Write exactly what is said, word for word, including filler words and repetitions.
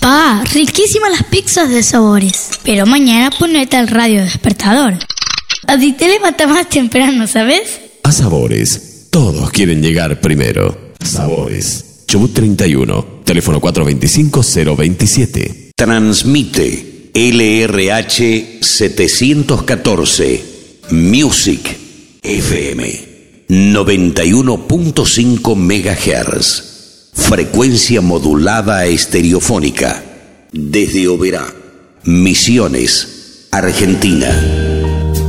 Pa, riquísimas las pizzas de Sabores. Pero mañana ponete al radio despertador. Así te levantas más temprano, ¿sabes? A Sabores, todos quieren llegar primero. Sabores, Chubut treinta y uno, teléfono cuatro dos cinco, cero dos siete. Transmite L R H setecientos catorce Music F M noventa y uno punto cinco megahertz. Frecuencia modulada estereofónica. Desde Oberá, Misiones, Argentina.